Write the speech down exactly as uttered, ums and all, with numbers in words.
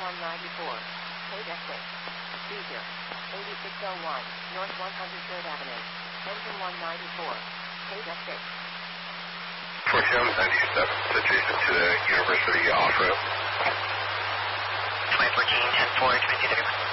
one ninety-four. Page exit. Seizure. eighty-six oh one, North one hundred third Avenue. Engine one ninety-four. Page exit. Fort Jones ninety-seven, adjacent to the University off-road. twenty fourteen, ten four, twenty-two thirty-one.